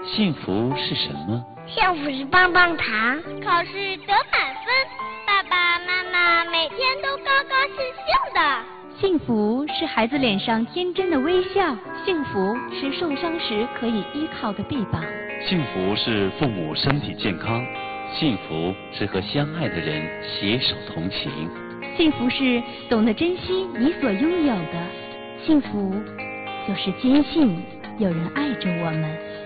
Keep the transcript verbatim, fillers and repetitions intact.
幸福是什么？ 幸福是棒棒糖， 考试得满分，爸爸妈妈每天都高高兴兴的。 幸福是孩子脸上天真的微笑，幸福是受伤时可以依靠的臂膀， 幸福是父母身体健康，幸福是和相爱的人携手同行， 幸福是懂得珍惜你所拥有的，幸福就是坚信有人爱着我们。